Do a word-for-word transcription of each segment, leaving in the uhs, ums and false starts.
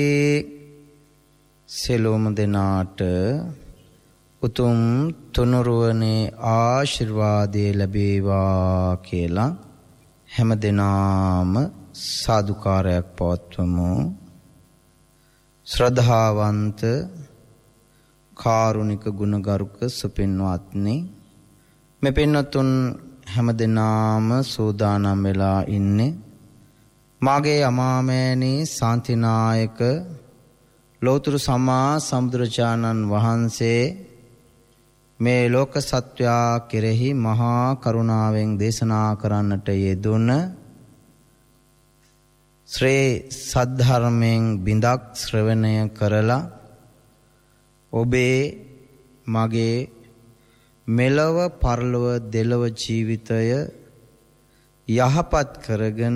සෙලොම දෙනාට උතුම් තුනුරුවනේ ආශිර්වාදේ ලැබේවා කියලා හැම දිනාම සාදුකාරයක් පවත්වමු. ශ්‍රද්ධාවන්ත කාරුණික ගුණගරුක සුපින්වත්නි, මේ පින්වත්තුන් හැම දිනාම සූදානම් වෙලා ඉන්නේ මාගේ අමාමෑණී ශාන්තිනායක ලෝතුරු සම්මා සම්බුදුරජාණන් වහන්සේ මේ ලෝක සත්වයා කෙරෙහි මහා කරුණාවෙන් දේශනා කරන්නට යෙදුන ශ්‍රේ සද්ධර්මයෙන් බිඳක් ශ්‍රවණය කරලා ඔබේ මගේ මෙලව පරලොව දෙලොව ජීවිතය යහපත් කරගෙන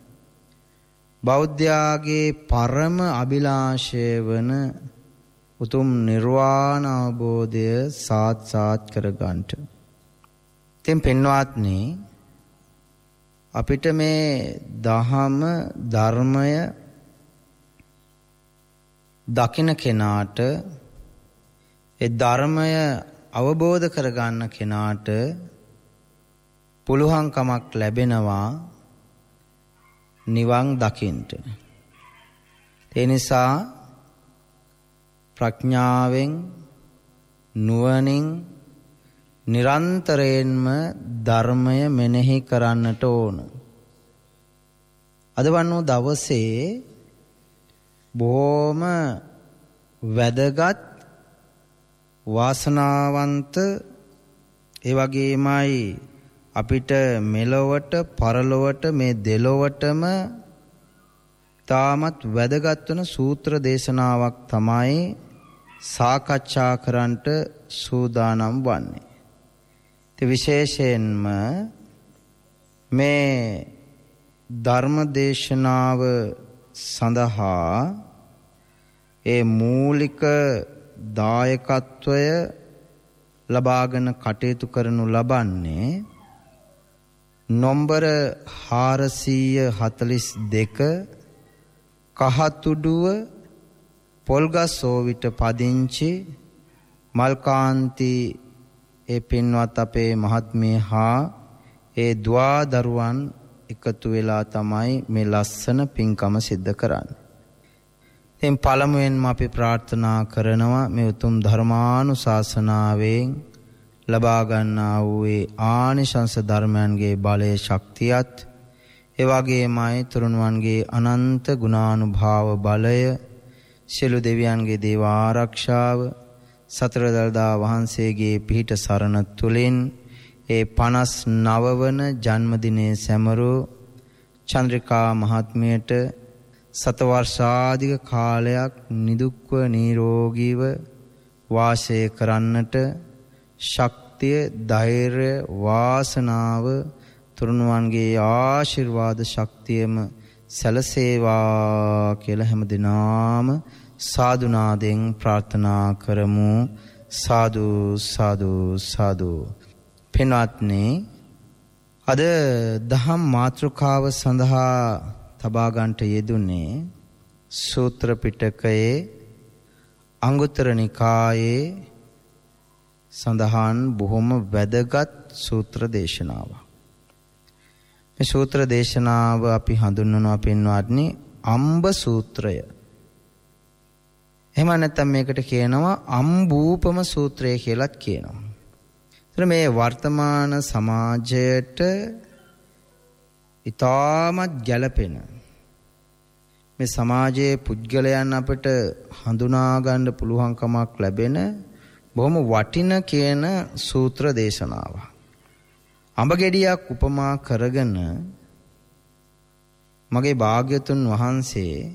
බෞද්ධයාගේ පරම අභිලාෂය වන උතුම් නිර්වාණ අවබෝධය සාක්ෂාත් කරගන්නට. ඉතින් පින්වත්නි, අපිට මේ දහම ධර්මය දකින කෙනාට, ඒ ධර්මය අවබෝධ කරගන්න කෙනාට පුළුවන්කමක් ලැබෙනවා නිවන් දකින්නට. ඒ නිසා ප්‍රඥාවෙන් නුවණින් නිරන්තරයෙන්ම ධර්මය මෙනෙහි කරන්නට ඕන. අද වන්නෝ දවසේ බොහොම වැදගත් වාසනාවන්ත ඒ වගේමයි අපිට මෙලොවට පරලොවට මේ දෙලොවටම තාමත් වැදගත් වන සූත්‍ර දේශනාවක් තමයි සාකච්ඡා කරන්නට සූදානම් වන්නේ. ඒ විශේෂයෙන්ම මේ ධර්ම දේශනාව සඳහා ඒ මූලික දායකත්වය ලබාගෙන කටයුතු කරනු ලබන්නේ නොම්බර හාරසීය හතළිස් දෙක කහතුඩුව පොල්ගස්සෝවිට පදිංචි මල්කාන්ති ඒ පින්වත් අපේ මහත්මිය හා ඒ දුවා දරුවන් එකතු වෙලා තමයි මේ ලස්සන පින්කම සිද්ධ කරන්නේ. ඉතින් පළමුවෙන්ම අපි ප්‍රාර්ථනා කරනවා මේ උතුම් ධර්මානුශාසනාවෙන් ලබා ගන්නා වූ ඒ ආනිශංස ධර්මයන්ගේ බලය ශක්තියත් ඒ වගේමයි තුරුණුවන්ගේ අනන්ත ගුණානුභාව බලය, සියලු දෙවියන්ගේ දේව ආරක්ෂාව, සතර දළදා වහන්සේගේ පිහිට සරණ තුලින් ඒ පනස් නව වන ජන්මදිනයේ සැමරූ චන්ද්‍රිකා මහත්මියට සත වර්ෂාධික කාලයක් නිදුක්ව නිරෝගීව වාසය කරන්නට ශක්තිය, ධෛර්ය, වාසනාව, තුරුණුවන්ගේ ආශිර්වාද ශක්තියම සැලසේවා කියලා හැම දිනාම සාදුනාදෙන් ප්‍රාර්ථනා කරමු. සාදු සාදු සාදු. පින්වත්නි, අද දහම් මාතෘකාව සඳහා තබා ගන්නට යෙදුනේ සූත්‍ර පිටකයේ අංගුත්තර නිකායේ සඳහන් බොහොම වැදගත් සූත්‍ර දේශනාවක්. මේ සූත්‍ර දේශනාව අපි හඳුන්වනවා පින්වත්නි අම්බ සූත්‍රය. එහෙම නැත්නම් මේකට කියනවා අම්බූපම සූත්‍රය කියලාත් කියනවා. ඒතර මේ වර්තමාන සමාජයට ඊටමත් ගැළපෙන මේ සමාජයේ පුද්ගලයන් අපිට හඳුනා ගන්න පුළුවන්කමක් ලැබෙන බොහොම වටින කියන සූත්‍ර දේශනාවක්. අඹ ගෙඩියක් උපමා කරගෙන මගේ භාග්‍යතුන් වහන්සේ